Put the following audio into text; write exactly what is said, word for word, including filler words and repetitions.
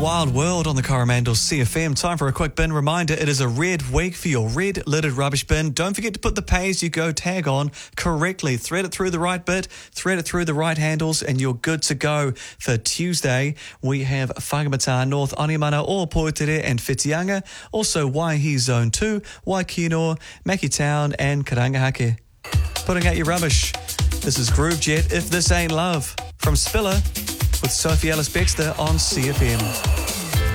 Wild World on the Coromandel C F M. Time for a quick bin reminder. It is a red week for your red lidded rubbish bin. Don't forget to put the pay as you go tag on correctly. Thread it through the right bit, thread it through the right handles, and you're good to go. For Tuesday, we have Whangamata North, Onimana, O Poitere and Whitianga. Also Waihi Zone two, Waikino, Maki Town and Karangahake. Putting out your rubbish. This is Groove Jet, If This Ain't Love, from Spiller with Sophie Ellis-Bextor on C F M.